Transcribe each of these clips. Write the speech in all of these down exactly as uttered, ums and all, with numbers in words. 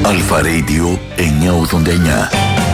Αλφα Radio εννιακόσια ογδόντα εννιά.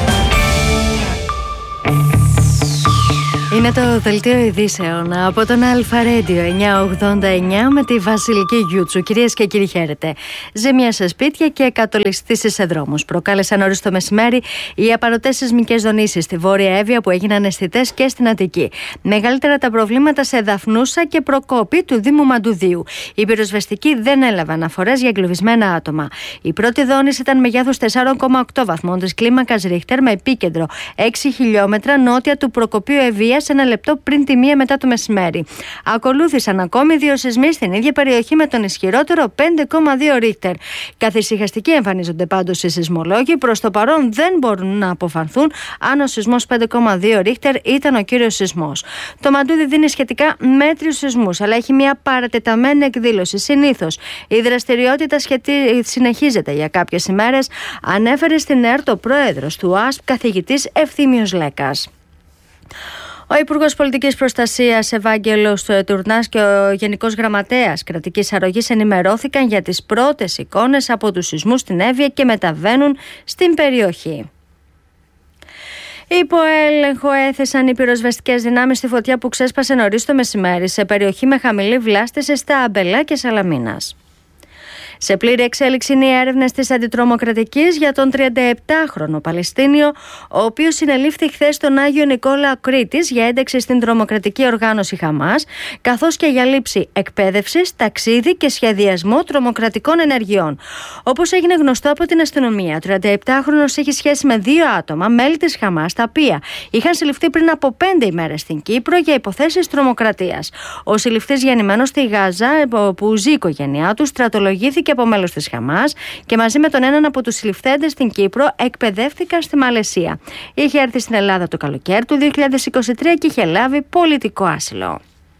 Είναι το δελτίο ειδήσεων από τον Αλφα Radio εννιακόσια ογδόντα εννιά με τη Βασιλική Γιούτσου. Κυρίες και κύριοι, χαίρετε. Ζημιά σε σπίτια και κατολιστήσεις σε δρόμους προκάλεσαν νωρίς το μεσημέρι οι απανωτές σεισμικές δονήσεις στη Βόρεια Εύβοια που έγιναν αισθητές και στην Αττική. Μεγαλύτερα τα προβλήματα σε Δαφνούσα και Προκόπη του Δήμου Μαντουδίου. Οι πυροσβεστικοί δεν έλαβαν αναφορές για εγκλωβισμένα άτομα. Η πρώτη δόνηση ήταν μεγέθους τέσσερα κόμμα οκτώ βαθμών της κλίμακας Ρίχτερ με επίκεντρο έξι χιλιόμετρα νότια του Προκοπίου Ευβοίας ένα λεπτό πριν τη μία μετά το μεσημέρι. Ακολούθησαν ακόμη δύο σεισμοί στην ίδια περιοχή με τον ισχυρότερο πέντε κόμμα δύο Ρίχτερ. Καθησυχαστικοί εμφανίζονται πάντως οι σεισμολόγοι. Προς το παρόν δεν μπορούν να αποφανθούν αν ο σεισμός πέντε κόμμα δύο Ρίχτερ ήταν ο κύριος σεισμός. Το Μαντούδι δίνει σχετικά μέτριους σεισμούς, αλλά έχει μια παρατεταμένη εκδήλωση. Συνήθως η δραστηριότητα σχετί... συνεχίζεται για κάποιες ημέρες, ανέφερε στην ΕΡΤ ο πρόεδρος του ΟΑΣΠ, καθηγητής Ευθύμιος Λέκας. Ο Υπουργός Πολιτικής Προστασίας Ευάγγελος Τουρνάς και ο Γενικός Γραμματέας Κρατικής Αρρωγής ενημερώθηκαν για τις πρώτες εικόνες από τους σεισμούς στην Εύβοια και μεταβαίνουν στην περιοχή. Υπό έλεγχο έθεσαν οι πυροσβεστικές δυνάμεις στη φωτιά που ξέσπασε νωρίς το μεσημέρι σε περιοχή με χαμηλή βλάστηση στα Αμπελά και Σαλαμίνας. Σε πλήρη εξέλιξη είναι οι έρευνες της αντιτρομοκρατικής για τον τριανταεπτάχρονο Παλαιστίνιο, ο οποίος συνελήφθη χθες στον Άγιο Νικόλαο Κρήτης για ένταξη στην τρομοκρατική οργάνωση Χαμάς, καθώς και για λήψη εκπαίδευσης, ταξίδι και σχεδιασμό τρομοκρατικών ενεργειών. Όπως έγινε γνωστό από την αστυνομία, ο τριανταεπτάχρονος έχει σχέση με δύο άτομα, μέλη της Χαμάς, τα οποία είχαν συλληφθεί πριν από πέντε ημέρες στην Κύπρο για υποθέσεις τρομοκρατίας. Ο συλληφθής γεννημένος στη Γάζα, που ζει η οικογένειά του, στρατολογήθηκε από μέλος της Χαμάς και μαζί με τον έναν από τους συλληφθέντες στην Κύπρο εκπαιδεύτηκαν στη Μαλαισία. Είχε έρθει στην Ελλάδα το καλοκαίρι του δύο χιλιάδες είκοσι τρία και είχε λάβει πολιτικό άσυλο.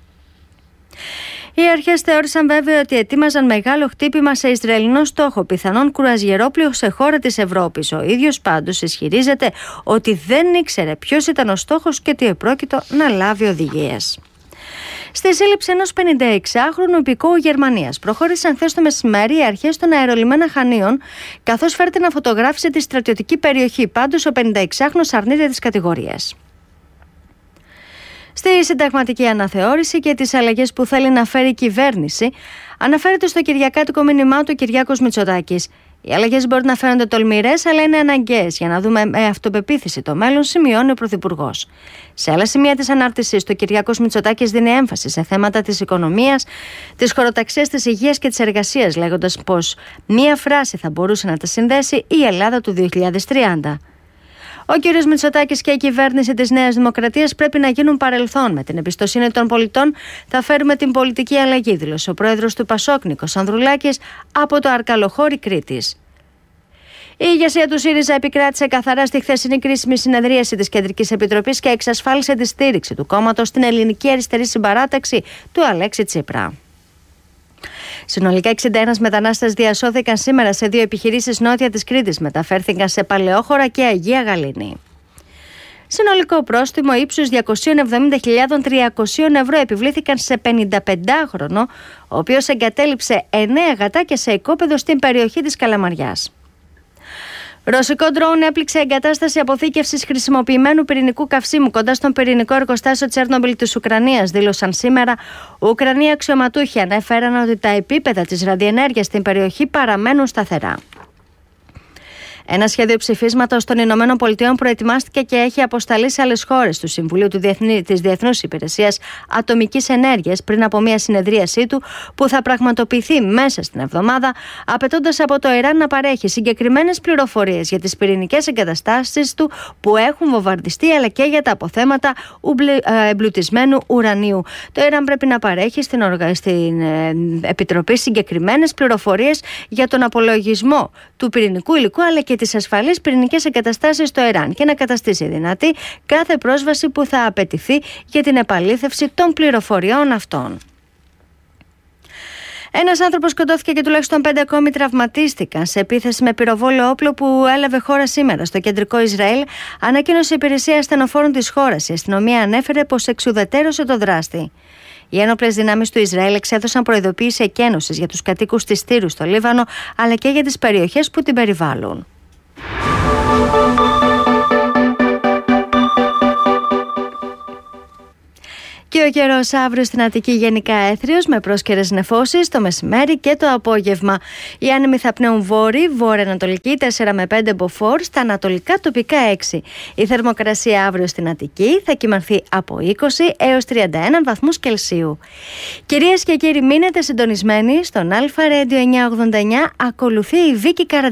Οι αρχές θεώρησαν βέβαια ότι ετοίμαζαν μεγάλο χτύπημα σε Ισραηλινό στόχο, πιθανόν κουραζιερόπλοιο σε χώρα της Ευρώπης. Ο ίδιος πάντως ισχυρίζεται ότι δεν ήξερε ποιος ήταν ο στόχος και ότι επρόκειτο να λάβει οδηγίες. Στη σύλληψη ενός πενηνταεξάχρονου υπηκόου Γερμανίας προχώρησαν χθες το μεσημέρι οι αρχές των αερολιμένα Χανίων, καθώς φέρεται να φωτογράφησε τη στρατιωτική περιοχή. Πάντως ο πενηνταεξάχρονος αρνείται τις κατηγορίες. Στη συνταγματική αναθεώρηση και τις αλλαγές που θέλει να φέρει η κυβέρνηση, αναφέρεται στο κυριακάτικο μήνυμά του Κυριάκος Μητσοτάκης. Οι αλλαγές μπορεί να φαίνονται τολμηρές, αλλά είναι αναγκαίες για να δούμε με αυτοπεποίθηση το μέλλον, σημειώνει ο Πρωθυπουργός. Σε άλλα σημεία της ανάρτησης, το Κυριάκος Μητσοτάκης δίνει έμφαση σε θέματα της οικονομίας, της χωροταξίας, της υγείας και της εργασίας, λέγοντας πως μία φράση θα μπορούσε να τα συνδέσει η Ελλάδα του δύο χιλιάδες τριάντα. Ο κ. Μητσοτάκης και η κυβέρνηση της Νέας Δημοκρατίας πρέπει να γίνουν παρελθόν. Με την εμπιστοσύνη των πολιτών θα φέρουμε την πολιτική αλλαγή, δήλωσε ο πρόεδρος του Πασόκ, Νίκος Ανδρουλάκης, από το Αρκαλοχώρι Κρήτης. Η ηγεσία του ΣΥΡΙΖΑ επικράτησε καθαρά στη χθεσινή κρίσιμη συνεδρίαση της Κεντρικής Επιτροπής και εξασφάλισε τη στήριξη του κόμματος στην ελληνική αριστερή συμπαράταξη του Αλέξη Τσίπρα. Συνολικά εξήντα ένα μετανάστες διασώθηκαν σήμερα σε δύο επιχειρήσεις νότια της Κρήτης, μεταφέρθηκαν σε Παλαιόχωρα και Αγία Γαλήνη. Συνολικό πρόστιμο ύψους διακόσιες εβδομήντα χιλιάδες τριακόσια ευρώ επιβλήθηκαν σε πενηνταπεντάχρονο, ο οποίος εγκατέλειψε εννέα γατάκια σε οικόπεδο στην περιοχή της Καλαμαριάς. Ρωσικό ντρόουν έπληξε εγκατάσταση αποθήκευσης χρησιμοποιημένου πυρηνικού καυσίμου κοντά στον πυρηνικό εργοστάσιο Τσέρνομπιλ της Ουκρανίας, δήλωσαν σήμερα. Ουκρανοί αξιωματούχοι ανέφεραν ότι τα επίπεδα της ραδιενέργειας στην περιοχή παραμένουν σταθερά. Ένα σχέδιο ψηφίσματος των Ηνωμένων Πολιτειών προετοιμάστηκε και έχει αποσταλεί σε άλλες χώρες του Συμβουλίου του Διεθνή, της Διεθνούς Υπηρεσίας Ατομικής Ενέργειας πριν από μια συνεδρίασή του που θα πραγματοποιηθεί μέσα στην εβδομάδα, απαιτώντας από το Ιράν να παρέχει συγκεκριμένες πληροφορίες για τις πυρηνικές εγκαταστάσεις του που έχουν βομβαρδιστεί, αλλά και για τα αποθέματα εμπλουτισμένου ουρανίου. Το Ιράν πρέπει να παρέχει στην, οργα... στην Επιτροπή συγκεκριμένες πληροφορίες για τον απολογισμό του πυρηνικού υλικού, αλλά και τις ασφαλείς πυρηνικές εγκαταστάσεις στο Ιράν και να καταστήσει δυνατή κάθε πρόσβαση που θα απαιτηθεί για την επαλήθευση των πληροφοριών αυτών. Ένας άνθρωπος σκοτώθηκε και τουλάχιστον πέντε ακόμη τραυματίστηκαν σε επίθεση με πυροβόλο όπλο που έλαβε χώρα σήμερα στο κεντρικό Ισραήλ, ανακοίνωσε η υπηρεσία ασθενοφόρων της χώρας. Η αστυνομία ανέφερε πως εξουδετερώσε το δράστη. Οι ένοπλες δυνάμεις του Ισραήλ εξέδωσαν προειδοποίηση εκένωσης για τους κατοίκους της Τύρου στο Λίβανο, αλλά και για τις περιοχές που την περιβάλλουν. Και ο καιρός αύριο στην Αττική γενικά έθριος με πρόσκαιρες νεφώσεις το μεσημέρι και το απόγευμα. Οι άνεμοι θα πνέουν βόρειοι, βόρεια-ανατολική τέσσερα με πέντε μποφόρ, στα ανατολικά τοπικά έξι. Η θερμοκρασία αύριο στην Αττική θα κυμανθεί από είκοσι έως τριάντα ένα βαθμούς Κελσίου. Κυρίες και κύριοι, μείνετε συντονισμένοι στον Αλφα Radio εννιακόσια ογδόντα εννιά. Ακολουθεί η Βίκη Καρατζή.